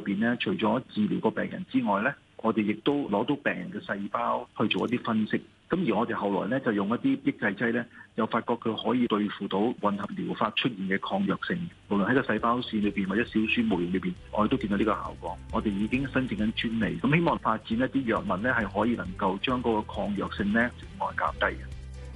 邊咧，除咗治療個病人之外咧，我哋亦都攞到病人嘅細胞去做一啲分析。咁而我哋後來咧就用一啲抑制劑咧，又發覺佢可以對付到混合療法出現嘅抗藥性。無論喺個細胞線裏邊或者小鼠模型裏邊，我哋都見到呢個效果。我哋已經申請緊專利，咁希望發展一啲藥物咧，係可以能夠將嗰個抗藥性咧情況減低嘅。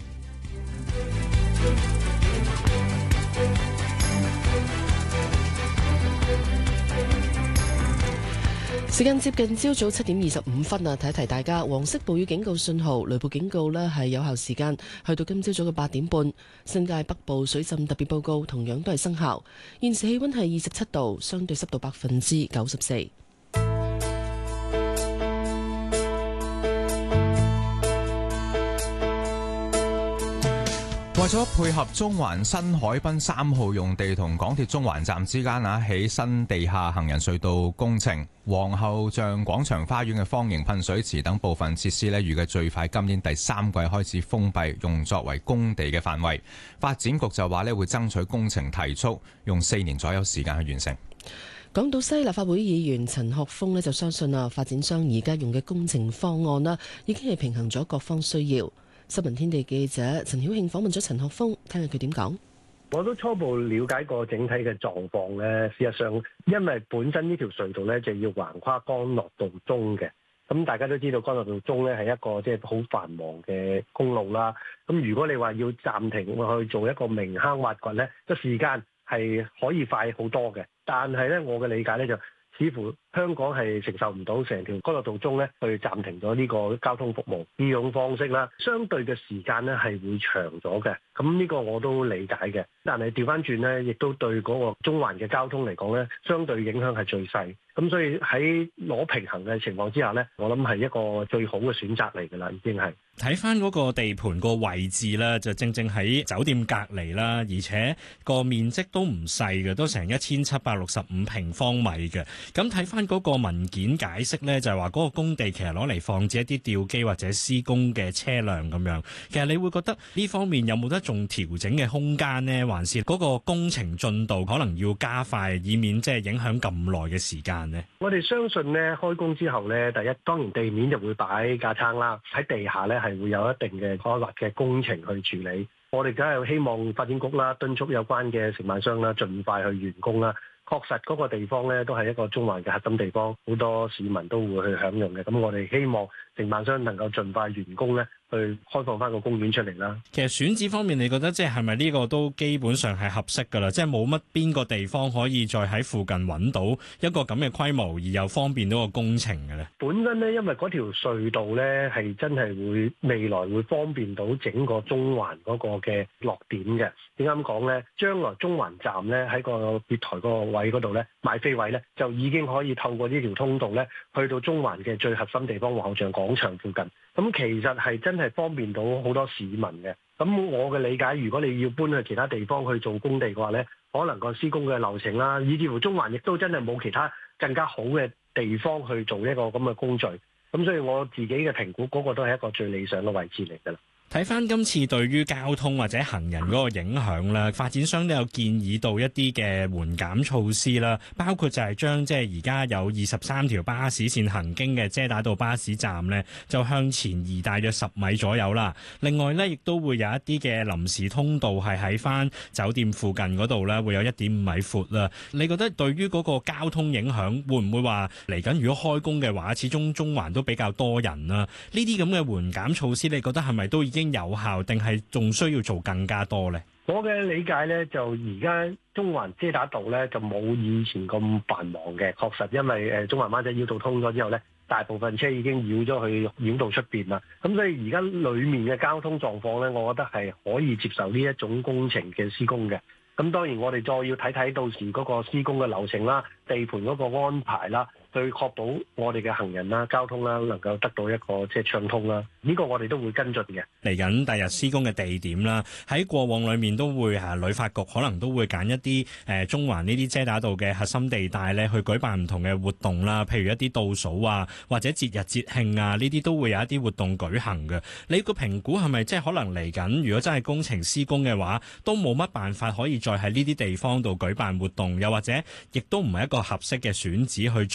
時間接近朝早7:25啊，提一提大家，黃色暴雨警告信號、雷暴警告呢係有效時間去到今朝早嘅8點半。新界北部水浸特別報告同樣都係生效。現時氣溫係27度，相對濕度94%。 為咗配合中環新海濱3號用地同港鐵中環站之間起新地下行人隧道工程，皇后像廣場花園嘅方形噴水池等部分設施預計最快今年第3季開始封閉，用作為工地嘅範圍。發展局就話會爭取工程提速，用4年左右時間去完成。 港島西立法會議員陳學鋒就相信發展商而家用嘅工程方案已經係平衡咗各方需要。新聞天地記者陳曉慶訪問咗陳學鋒，聽下佢點講。 我都初步了解過整體嘅狀況咧。事實上，因為本身呢條隧道咧就要橫跨干諾道中嘅，咁大家都知道干諾道中咧係一個即係好繁忙嘅公路啦。咁如果你話要暫停去做一個明坑挖掘咧，個時間係可以快好多嘅。但係咧，我嘅理解咧就似乎香港係承受唔到成條干諾道中咧去暫停咗呢個交通服務呢種方式啦，相對嘅時間咧係會長咗嘅。咁呢個我都理解嘅，但係調翻轉咧，亦都對嗰個中環嘅交通嚟講咧，相對影響係最細。咁所以喺攞平衡嘅情況之下咧，我諗係一個最好嘅選擇嚟㗎啦，已經係。 睇翻嗰個地盤個位置啦，就正正喺酒店隔離啦，而且個面積都唔細嘅，都成1765平方米嘅。咁睇翻嗰個文件解釋咧，就係話嗰個工地其實攞嚟放置一啲吊機或者施工嘅車輛咁樣。其實你會覺得呢方面有冇得仲調整嘅空間呢？還是嗰個工程進度可能要加快，以免即係影響咁耐嘅時間呢？ 我哋相信咧，開工之後咧，第一當然地面就會擺架撐啦，喺地下咧係會有一定嘅規劃嘅工程去處理。我哋梗係希望發展局啦，敦促有關嘅承辦商啦，盡快去完工啦。確實嗰個地方咧都係一個中環嘅核心地方，好多市民都會去享用嘅。咁我哋希望承辦商能夠盡快完工咧，去開放翻個公園出嚟啦。 其實選址方面，你覺得即係咪呢個都基本上係合適㗎啦？即係冇乜邊個地方可以再喺附近揾到一個咁嘅規模，而又方便到個工程嘅咧？ 本身咧，因為嗰條隧道咧係真係會未來會方便到整個中環嗰個嘅落點嘅。點解咁講咧？將來中環站咧喺個月台個位嗰度咧買飛位咧，就已經可以透過呢條通道咧去到中環嘅最核心地方皇后像廣場附近。咁其實係真係方便到好多市民嘅。咁我嘅理解，如果你要搬去其他地方去做工地嘅話咧，可能個施工嘅流程啦，以至乎中環亦都真係冇其他更加好嘅地方去做一個咁嘅工序。咁所以我自己嘅評估，嗰個都係一個最理想嘅位置嚟㗎啦。 睇翻今次對於交通或者行人嗰個影響啦，發展商都有建議到一啲嘅緩減措施啦，包括就係將即係而家有23條巴士線行經嘅遮打道巴士站呢，就向前移大約10米左右啦。另外呢，亦都會有一啲嘅臨時通道係喺翻酒店附近嗰度呢，會有1.5米闊啦。你覺得對於嗰個交通影響，會唔會話嚟緊如果開工嘅話，始終中環都比較多人啦？呢啲咁嘅緩減措施，你覺得係咪都已經有效，定係仲需要做更加多呢？ 我嘅理解呢，就而家中環遮打道呢，就冇以前咁繁忙嘅。確實因為中環灣仔繞道通咗之後呢，大部分車已經繞咗去繞道出邊啦。咁所以而家裡面嘅交通狀況呢，我覺得係可以接受呢一種工程嘅施工嘅。咁當然我哋再要睇睇到時嗰個施工嘅流程啦、地盤嗰個安排啦，去確保我哋嘅行人啦、交通啦能夠得到一個即係暢通啦。呢個我哋都會跟進嘅。 嚟緊第日施工嘅地點啦，喺過往裡面都會旅發局可能都會揀一啲中環呢啲遮打道嘅核心地帶咧，去舉辦唔同嘅活動啦，譬如一啲倒數啊，或者節日節慶啊，呢啲都會有一啲活動舉行嘅。你個評估係咪即係可能嚟緊，如果真係工程施工嘅話，都冇乜辦法可以再喺呢啲地方度舉辦活動，又或者亦都唔係一個合適嘅選址去